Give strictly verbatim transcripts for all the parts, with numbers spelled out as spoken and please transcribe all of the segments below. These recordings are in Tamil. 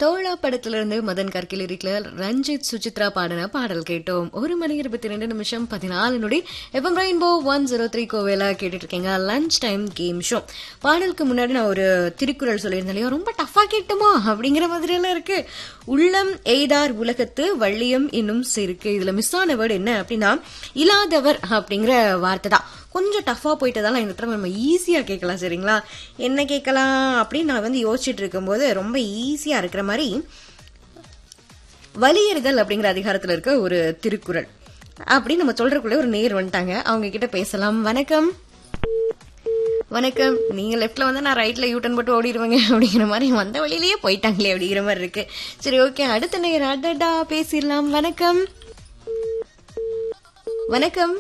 தோழா படத்திலிருந்து மதன் கார்கில் லிரிக்ல ரஞ்சித் சுசித்ரா பாடின பாடல் கேட்டோம். ஒரு மணி இருபத்தி ரெண்டு நிமிஷம் பதினாலு நொடி FM rainbow one zero three கோவேலா கேட்டுட்டு இருக்கீங்க. Lunch time game show. பாடலுக்கு முன்னாடி நான் ஒரு திருக்குறள் சொல்லியிருந்தேன் இல்லையா, ரொம்ப டஃபா கேட்டுமா அப்படிங்கிற மாதிரி எல்லாம் இருக்கு. உள்ளம் எய்தார் உலகத்து வள்ளியம் இன்னும் சிறுக்கு. இதுல மிஸ் ஆன வேர்டு என்ன அப்படின்னா இல்லாதவர் அப்படிங்கிற வார்த்தை தான். கொஞ்சம் டஃபா போயிட்டதால இந்த தடவை நம்ம ஈஸியா கேட்கலாம். சரிங்களா, என்ன கேட்கலாம் அப்படின்னு நான் வந்து யோசிச்சுட்டு இருக்கும்போது ரொம்ப ஈஸியா இருக்கிற மாதிரி வலியறுதல் அப்படிங்கிற அதிகாரத்துல இருக்க ஒரு திருக்குறள் அப்படி நம்ம சொல்றதுக்குள்ளே ஒரு நேர் வந்துட்டாங்க. அவங்க கிட்ட பேசலாம். வணக்கம். வணக்கம். நீங்க லெப்ட்ல வந்து நான் ரைட்ல யூட்டன் போட்டு ஓடிடுவேங்க அப்படிங்கிற மாதிரி வந்த வழியிலேயே போயிட்டாங்களே அப்படிங்கிற மாதிரி இருக்கு. சரி, ஓகே, அடுத்த நேர் அடடா பேசிடலாம். வணக்கம். வணக்கம்.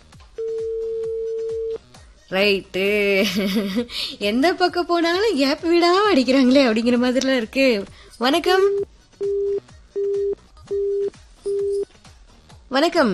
ரைட்டு, எந்த பக்கம் போனாலும் கேப் விடாம அடிக்கிறாங்களே அப்படிங்கிற மாதிரிலாம் இருக்கு. வணக்கம். வணக்கம்.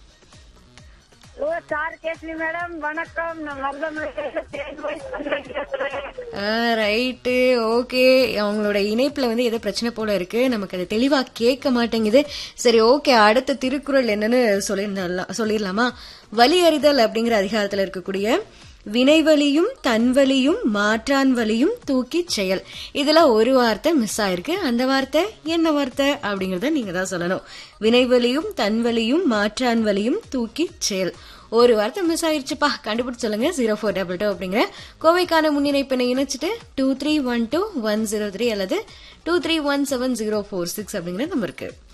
Right, okay. அவங்களோட இணைப்புல வந்து ஏதோ பிரச்சனை போல இருக்கு, நமக்கு அது தெளிவா கேட்க மாட்டேங்குது. சரி, ஓகே, அடுத்த திருக்குறள் என்னன்னு சொல்லிடலாம் சொல்லிடலாமா? வலியறிதல் அப்படிங்கிற அதிகாரத்துல இருக்கக்கூடிய வினைவலியும் தன்வலியும் மாற்றான் வலியும் தூக்கி செயல். இதுல ஒரு வார்த்தை மிஸ் ஆயிருக்கு. அந்த வார்த்தை என்ன வார்த்தை அப்படிங்கறத நீங்க தான் சொல்லணும். வினைவலியும் தன்வலியும் மாற்றான் வலியும் தூக்கி செயல். ஒரு வார்த்தை மிஸ் ஆயிடுச்சுப்பா, கண்டுபிடிச்சு சொல்லுங்க. ஜீரோ ஃபோர் டபுள் டூ அப்படிங்கிற கோவைக்கான முன்னிணைப்பினை இணைச்சிட்டு two three one two one zero three அல்லது two three one seven zero four six அப்படிங்கிற நம்பருக்கு